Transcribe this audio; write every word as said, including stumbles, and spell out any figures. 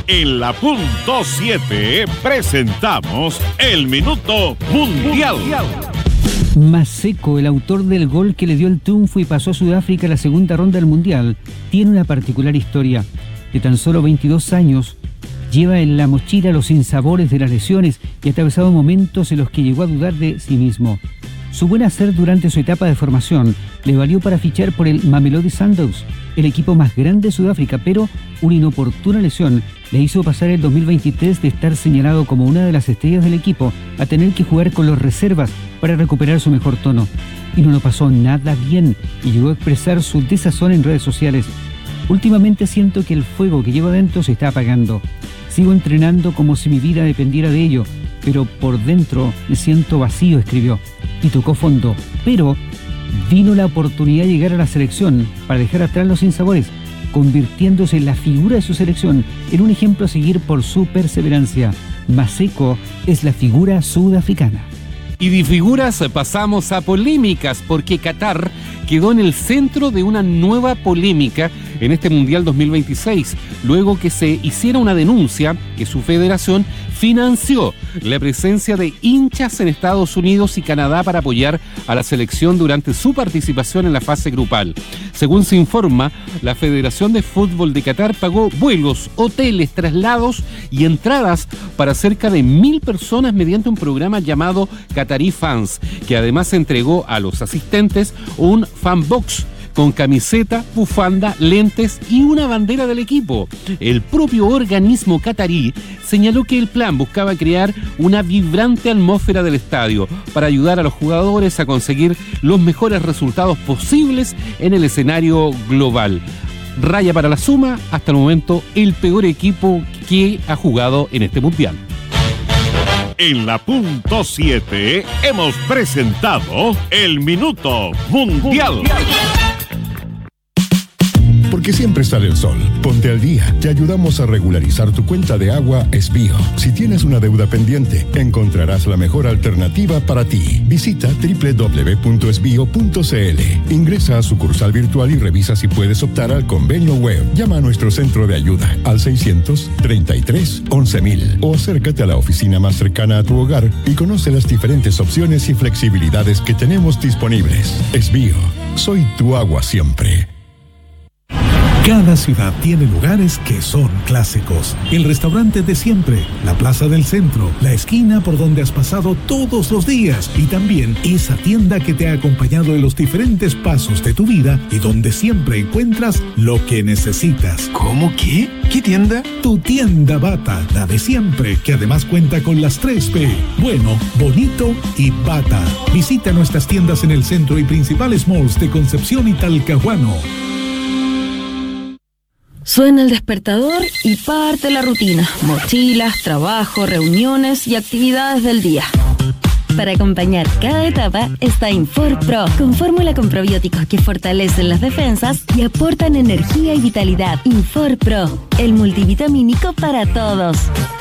En la punto siete presentamos el Minuto Mundial. Maseko, el autor del gol que le dio el triunfo y pasó a Sudáfrica a la segunda ronda del Mundial, tiene una particular historia. De tan solo veintidós años, lleva en la mochila los sinsabores de las lesiones y ha atravesado momentos en los que llegó a dudar de sí mismo. Su buen hacer durante su etapa de formación le valió para fichar por el Mamelodi Sundowns, el equipo más grande de Sudáfrica, pero una inoportuna lesión le hizo pasar el dos mil veintitrés de estar señalado como una de las estrellas del equipo a tener que jugar con los reservas para recuperar su mejor tono. Y no lo pasó nada bien y llegó a expresar su desazón en redes sociales. Últimamente siento que el fuego que llevo adentro se está apagando. Sigo entrenando como si mi vida dependiera de ello, pero por dentro me siento vacío, escribió. Y tocó fondo. Pero vino la oportunidad de llegar a la selección para dejar atrás los sinsabores, convirtiéndose en la figura de su selección, en un ejemplo a seguir por su perseverancia. Maseko es la figura sudafricana. Y de figuras pasamos a polémicas, porque Qatar quedó en el centro de una nueva polémica en este Mundial dos mil veintiséis, luego que se hiciera una denuncia que su federación financió la presencia de hinchas en Estados Unidos y Canadá para apoyar a la selección durante su participación en la fase grupal. Según se informa, la Federación de Fútbol de Qatar pagó vuelos, hoteles, traslados y entradas para cerca de mil personas mediante un programa llamado Qatarí Fans, que además entregó a los asistentes un fan box con camiseta, bufanda, lentes y una bandera del equipo. El propio organismo catarí señaló que el plan buscaba crear una vibrante atmósfera del estadio para ayudar a los jugadores a conseguir los mejores resultados posibles en el escenario global. Raya para la suma, hasta el momento el peor equipo que ha jugado en este mundial. En la punto siete hemos presentado el Minuto Mundial. Porque siempre sale el sol. Ponte al día. Te ayudamos a regularizar tu cuenta de agua Esbío. Si tienes una deuda pendiente, encontrarás la mejor alternativa para ti. Visita doble u doble u doble u punto esbío punto c l. Ingresa a sucursal virtual y revisa si puedes optar al convenio web. Llama a nuestro centro de ayuda al seiscientos treinta y tres once mil o acércate a la oficina más cercana a tu hogar y conoce las diferentes opciones y flexibilidades que tenemos disponibles. Esbío. Soy tu agua siempre. Cada ciudad tiene lugares que son clásicos. El restaurante de siempre, la plaza del centro, la esquina por donde has pasado todos los días y también esa tienda que te ha acompañado en los diferentes pasos de tu vida y donde siempre encuentras lo que necesitas. ¿Cómo qué? ¿Qué tienda? Tu tienda Bata, la de siempre, que además cuenta con las tres P. Bueno, bonito y Bata. Visita nuestras tiendas en el centro y principales malls de Concepción y Talcahuano. Suena el despertador y parte la rutina. Mochilas, trabajo, reuniones y actividades del día. Para acompañar cada etapa está Infor Pro, con fórmula con probióticos que fortalecen las defensas y aportan energía y vitalidad. Infor Pro, el multivitamínico para todos.